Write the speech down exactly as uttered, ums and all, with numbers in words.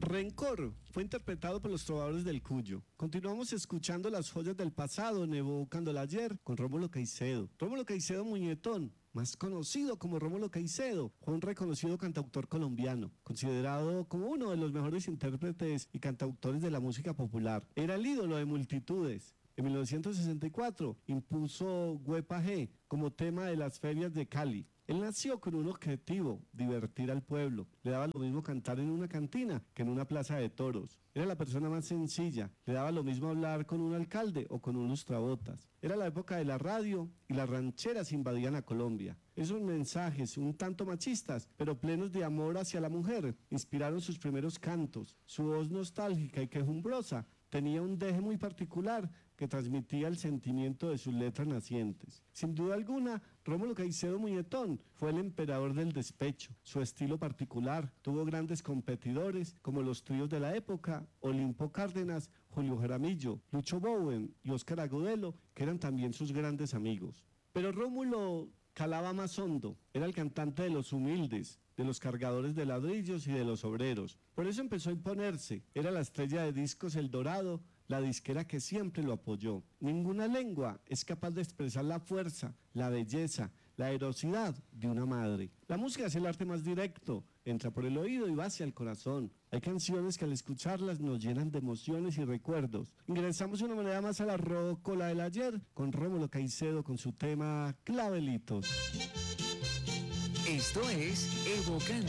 Rencor fue interpretado por los Trovadores del Cuyo. Continuamos escuchando las joyas del pasado en Evocando el Ayer con Rómulo Caicedo. Rómulo Caicedo Muñetón, más conocido como Rómulo Caicedo, fue un reconocido cantautor colombiano, considerado como uno de los mejores intérpretes y cantautores de la música popular. Era el ídolo de multitudes. En mil novecientos sesenta y cuatro impuso Huepa G como tema de las ferias de Cali. Él nació con un objetivo, divertir al pueblo. Le daba lo mismo cantar en una cantina que en una plaza de toros. Era la persona más sencilla. Le daba lo mismo hablar con un alcalde o con un lustrabotas. Era la época de la radio y las rancheras invadían a Colombia. Esos mensajes, un tanto machistas, pero plenos de amor hacia la mujer, inspiraron sus primeros cantos. Su voz nostálgica y quejumbrosa tenía un deje muy particular que transmitía el sentimiento de sus letras nacientes. Sin duda alguna, Rómulo Caicedo Muñetón fue el emperador del despecho. Su estilo particular tuvo grandes competidores como los tríos de la época, Olimpo Cárdenas, Julio Jaramillo, Lucho Bowen y Óscar Agudelo, que eran también sus grandes amigos. Pero Rómulo calaba más hondo, era el cantante de los humildes, de los cargadores de ladrillos y de los obreros. Por eso empezó a imponerse, era la estrella de discos El Dorado, la disquera que siempre lo apoyó. Ninguna lengua es capaz de expresar la fuerza, la belleza, la erosidad de una madre. La música es el arte más directo, entra por el oído y va hacia el corazón. Hay canciones que al escucharlas nos llenan de emociones y recuerdos. Ingresamos de una manera más a la rocola del ayer con Rómulo Caicedo con su tema Clavelitos. Esto es Evocando